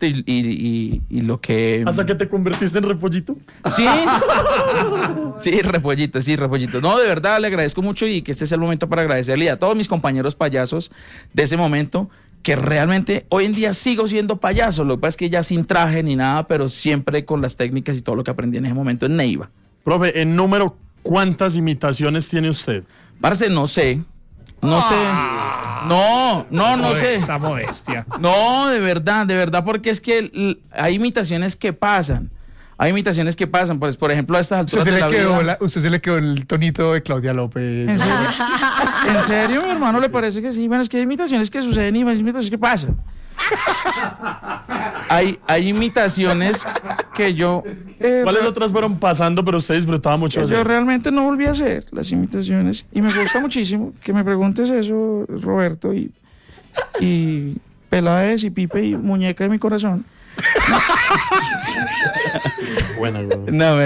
repollito y lo que... ¿Hasta que te convertiste en repollito? Sí. Sí, repollito. No, de verdad, le agradezco mucho y que este es el momento para agradecerle a todos mis compañeros payasos de ese momento, que realmente hoy en día sigo siendo payaso. Lo que pasa es que ya sin traje ni nada, pero siempre con las técnicas y todo lo que aprendí en ese momento en Neiva. Profe, en número, ¿cuántas imitaciones tiene usted? Parce, no sé. No sé. No sé. Esa modestia. No, de verdad, porque es que hay imitaciones que pasan. Pues, por ejemplo, a estas alturas de la vida. Usted se le quedó el tonito de Claudia López. ¿En serio? ¿En serio, mi hermano? ¿Le parece que sí? Bueno, es que hay imitaciones que suceden y hay imitaciones que pasan. Hay imitaciones que yo... ¿Cuáles otras fueron pasando, pero usted disfrutaba mucho de yo hacer? realmente no volví a hacer las imitaciones y me gusta muchísimo que me preguntes eso, Roberto, y Peláez y Pipe y Muñeca de mi corazón. Buena, No,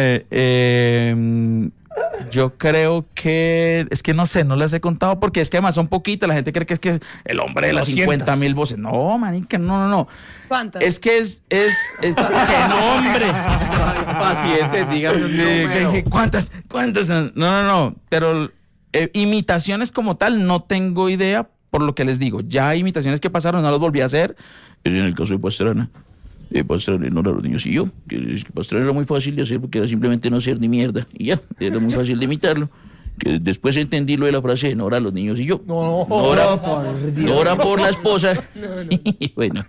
yo creo que... Es que no sé, no las he contado porque es que además son poquitas. La gente cree que es que el hombre de las 50,000 voces. No, manica, no. ¿Cuántas? Es que es que no, hombre. Paciente, dígame un número. ¿Cuántas? No. Pero imitaciones como tal no tengo idea, por lo que les digo. Ya hay imitaciones que pasaron, no las volví a hacer. En el caso de Pastrana. Pastrana no era los niños y yo. Que Pastrana era muy fácil de hacer porque era simplemente no hacer ni mierda. Y ya, era muy fácil de imitarlo. Que después entendí lo de la frase, no era los niños y yo. No era por la esposa. Y bueno.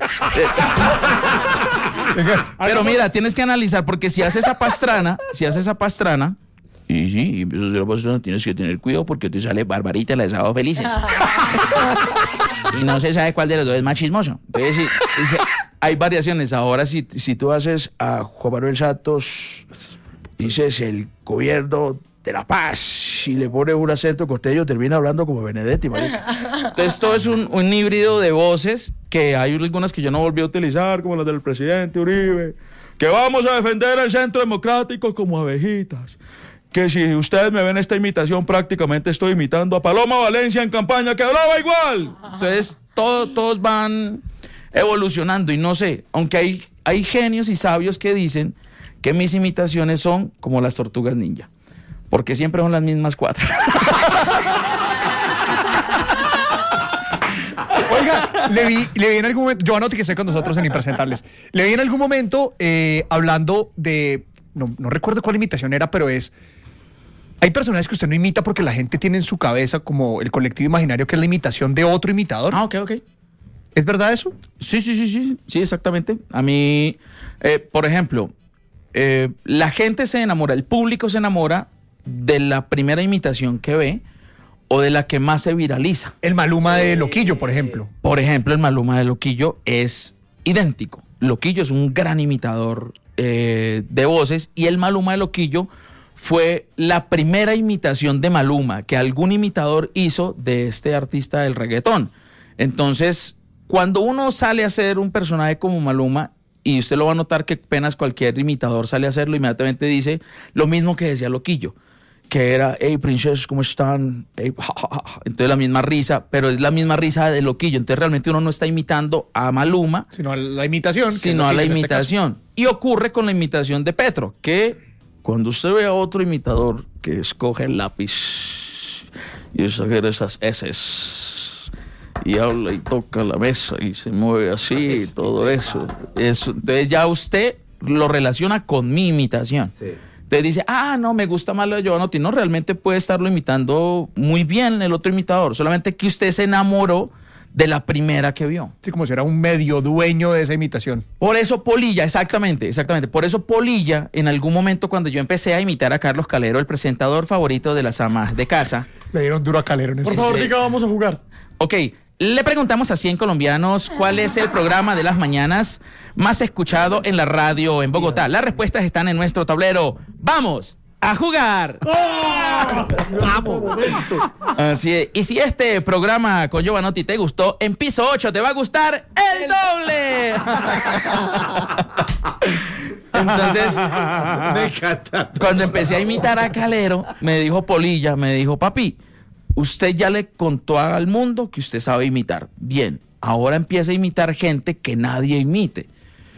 Pero mira, tienes que analizar, porque si haces a Pastrana, y sí, y empiezas a hacer a Pastrana, tienes que tener cuidado porque te sale Barbarita, la de Sábado Felices. Y no se sabe cuál de los dos es más chismoso. Entonces, sí, hay variaciones. Ahora, si tú haces a Juan Manuel Santos, dices el gobierno de la paz y le pones un acento costeño, termina hablando como Benedetti, marica. Entonces, todo es un híbrido de voces, que hay algunas que yo no volví a utilizar, como las del presidente Uribe, que vamos a defender el centro democrático como abejitas. Que si ustedes me ven esta imitación, prácticamente estoy imitando a Paloma Valencia en campaña, que hablaba igual. Entonces, todos van evolucionando y no sé, aunque hay genios y sabios que dicen que mis imitaciones son como las tortugas ninja, porque siempre son las mismas 4. Oiga, le vi en algún momento, Joanotti, que esté con nosotros en Impresentables, le vi en algún momento hablando de, no recuerdo cuál imitación era, pero hay personajes que usted no imita porque la gente tiene en su cabeza como el colectivo imaginario que es la imitación de otro imitador. Ah, ok. ¿Es verdad eso? Sí, exactamente. A mí, por ejemplo, la gente se enamora, el público se enamora de la primera imitación que ve o de la que más se viraliza. El Maluma de Loquillo, por ejemplo. Por ejemplo, el Maluma de Loquillo es idéntico. Loquillo es un gran imitador de voces, y el Maluma de Loquillo fue la primera imitación de Maluma que algún imitador hizo de este artista del reggaetón. Entonces, cuando uno sale a hacer un personaje como Maluma, y usted lo va a notar que apenas cualquier imitador sale a hacerlo, inmediatamente dice lo mismo que decía Loquillo, que era, hey, princesas, ¿cómo están? Hey, ja, ja, ja. Entonces la misma risa, pero es la misma risa de Loquillo. Entonces realmente uno no está imitando a Maluma, sino a la imitación. Sino a la imitación. Y ocurre con la imitación de Petro, que cuando usted ve a otro imitador que escoge el lápiz y exagera esas eses y habla y toca la mesa y se mueve así y todo eso, entonces ya usted lo relaciona con mi imitación. Sí. Entonces dice, no, me gusta más lo de Joanotti. No, realmente puede estarlo imitando muy bien el otro imitador, solamente que usted se enamoró de la primera que vio. Sí, como si era un medio dueño de esa imitación. Por eso Polilla, exactamente. Por eso Polilla, en algún momento cuando yo empecé a imitar a Carlos Calero, el presentador favorito de las amas de casa. Le dieron duro a Calero en ese. Por favor, diga, vamos a jugar. Ok, le preguntamos a 100 colombianos cuál es el programa de las mañanas más escuchado en la radio en Bogotá. Las respuestas están en nuestro tablero. ¡Vamos a jugar! ¡Vamos! Así es. Y si este programa con Joanotti te gustó, en piso 8 te va a gustar el doble. Entonces, cuando empecé a imitar a Calero, me dijo Polilla, papi, usted ya le contó al mundo que usted sabe imitar. Bien, ahora empieza a imitar gente que nadie imite.